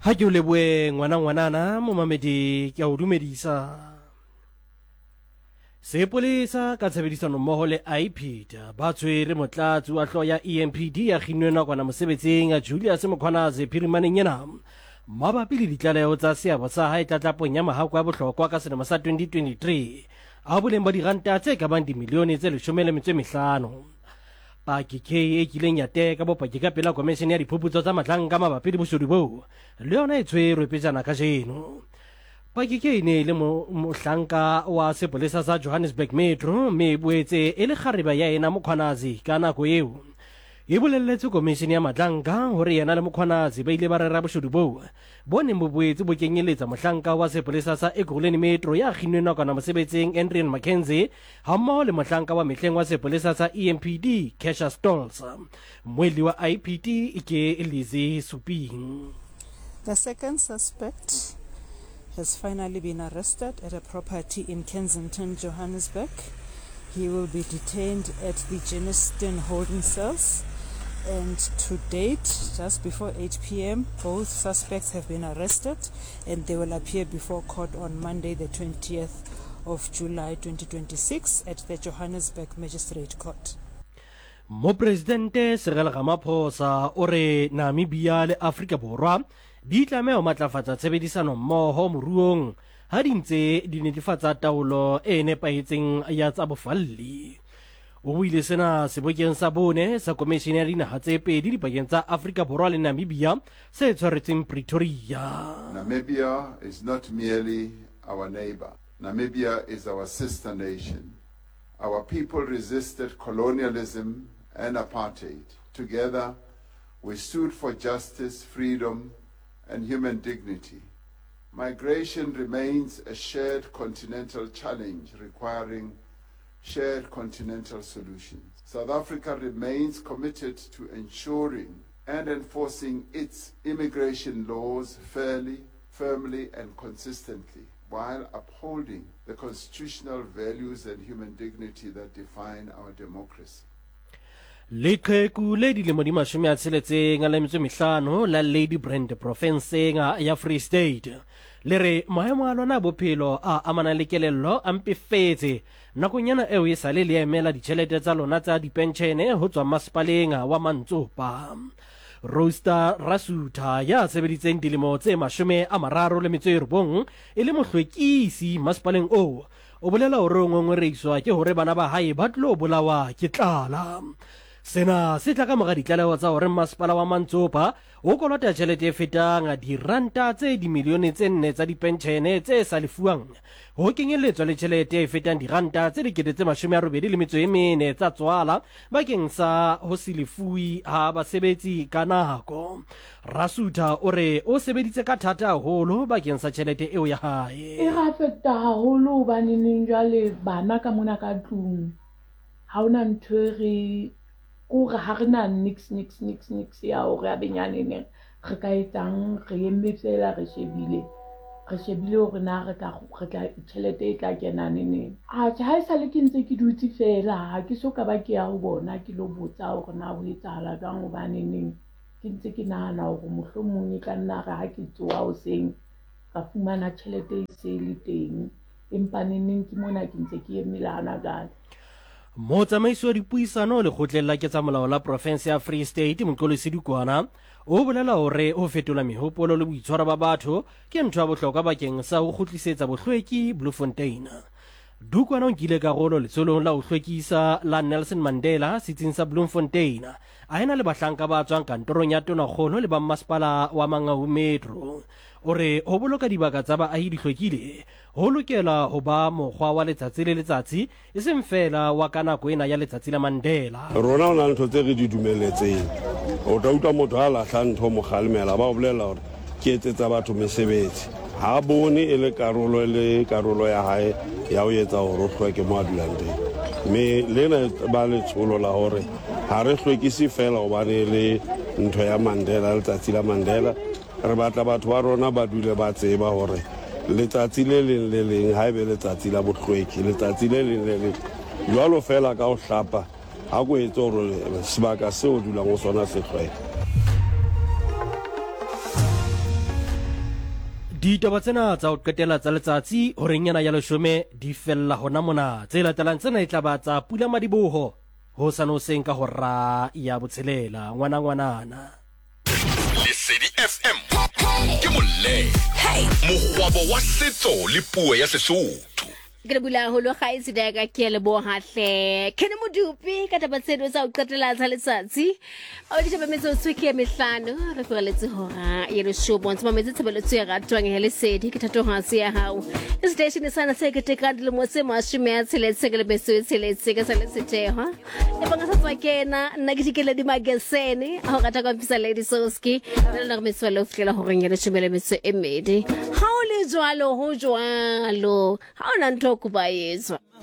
Ha ke o leboe ngwanana mo mamedi ke a o dumedisa. Sepolesa ka tshebedisano mmoho le IPID ba tshwere motlatsi wa hlooho ya EMPD ya kginnwe nakwana mosebetsing ya Julius Mkhwanazi phirimaneng ena mabapi le ditlaleho tsa seabo sa hae tlatlapong ya mahakwa ya bohlokwa ka selemo sa 2023 a boleng ba diranta tse ka bang dimilione tse 15. Paki K e kileng ya teka bopaki ka pela komishene ya diphuputso tsa mahlanka mabapi le boshodu boo le yona e tshwerwe pejana ka jeno. Paki K ne le mohlanka wa sepolesa sa Johannesburg Metro mme boetse e le kgareba ya ena Mkhwanazi ka nako eo e bolelletse komishene ya mahlanka hore yena le Mkhwanazi ba ile ba rera boshodu boo bo neng bo boetse bo kenyeletsa mohlanka wa sepolesa sa Ekurhuleni Metro ya kginnwe nakwana mosebetsing Adrian Mackenzie hammoho le mohlanka wa mehleng wa sepolesa sa EMPD Cassius Stolz. Moeli wa IPD ke Lizzie Suping. The second suspect has finally been arrested at a property in Kensington, Johannesburg. He will be detained at the Germiston holding cells. And to date, just before 8 p.m., both suspects have been arrested and they will appear before court on Monday, the 20th of July 2026 at the Johannesburg Magistrate Court. Mo Presidente Cyril Ramaphosa o re Namibia le Afrika Borwa di tlameha ho matlafatsa tshebedisano mmoho moruong ha di ntse di netefatsa taolo e nepahetseng ya tsa bofalli. O buile sena sebokeng sa bone sa komishene ya dinaha tse pedi dipakeng tsa Afrika Borwa le Namibia se tshwaretseng Pretoria. Namibia is not merely our neighbor. Namibia is our sister nation. Our people resisted colonialism and apartheid. Together, we stood for justice, freedom, and human dignity. Migration remains a shared continental challenge requiring shared continental solutions. South Africa remains committed to ensuring and enforcing its immigration laws fairly, firmly, and consistently, while upholding the constitutional values and human dignity that define our democracy. Leqheku le dilemo di 65 la Lady Brand provinceng ya Free State le re maemo a lona bophelo a amana le kelello a mpefetse nakong yana eo e sale le emela ditjhelete tsa lona tsa dipentshene ho tswa masepaleng wa Mantsopa. Rosta Rasuta ya sebeditseng dilemo tse 39 e le mohlwekisi masepaleng o bolela hore o ngongoreiswa ke hore bana ba hae ba tlo bolawa ke tlala. Sena se tla ka mora ditlaleho tsa hore masepala wa Mantsopa o kolota tjhelete e fetang diranta tse dimilione tse 4 tsa dipentshene tse sa lefuwang ho kenyelletswa le tjhelete e fetang diranta tse 84 tsa tswala bakeng sa ho se lefuwi ha basebetsi ka nako. Rasuta o re o sebeditse ka thata haholo bakeng sa tjhelete eo ya hae. E rafeta haholo baneng jwale bana ka mona ka tlung ha ona ntho re kore ha re na nix ya hore a benyanene re ka etsang re emme fela re shebile hore na re tla tjhelete e tla kena nene. Ha e sale ke ntse ke dutse fela ha ke so ka ba ke ya ho bona ke lo botsa hore na ho etsahala jwang hobaneng ke ntse ke nahana hore mohlomong e ka nna re ha ke tsoha hoseng ka fumana tjhelete e se le teng empa neng ke mona ke ntse ke emelana jwale. Motsamaiso wa dipuisano le kgotlella ke tsa molao la province ya Free State Mqolisi Dukwana o bolela hore ho fetola mehopolo le boitshwaro ba batho ke ntho ya bohlokwa bakeng sa ho kgutlisetsa bohlweki Bloemfontein. Dukwana o nkile karolo letsolong la ho hlwekisa la Nelson Mandela setsing sa Bloemfontein a ena le bahlanka ba tswang kantorong ya Tonakgolo le ba masepala wa Mangaung Metro. O re ho boloka dibaka tsa baahi di hlwekile ho lokela ho ba mokgwa wa letsatsi le letsatsi e seng fela wa ka nako ena ya letsatsi la Mandela. Rona ona ntho tse re di dumeletseng o tla utlwa motho a lahla ntho mo kgalemela ba o bolela hore ke etsetsa batho mesebetsi ha bone e le karolo ya hae ya ho etsa hore o hlweke mo a dulang teng. Mme lena ba letsholo la hore ha re hlwekisi fela hobane le ntho ya Mandela letsatsi la Mandela re batla batho ba rona ba dule ba tseba hore letsatsi le leng ha ebe letsatsi la bohlweki letsatsi le leng jwalo fela ka ho hlapa ha go etse hore sebaka seo dulang ho sona se hlweke. ditaba tsena tsa ho qetela tsa letsatsi ho renyana ya 10 di fella hona mona tse latelang tsena e tla ba tsa Pula Madiboho ho sanoseng ka hora ya botshelela ngwanana Lesedi FM ke molle mogwabo wa setso le puo ya Sesotho ke bula ho lo khaisi daga ke le bo hahle ke ne modupi ka tabatseno tsa o qetela tsa letsatsi o di tshaba metso tsweke mehlano re fureletse hora ye le shobo ntse mametse tshebeletso ya ratwang he Lesedi ke thato hase ya hao station sana se ke tekandi le mo se mashime ya tseletse ke le beso tseletse ke sa le setheha e banga sa tsakena nna ke dikele di magesene a ho rata ka mpisa Lady Soski le le metso le oflela ho rengele tshebele metso e medi ha o le jwalo ho jwalo ha ona ntlo kuba yezwa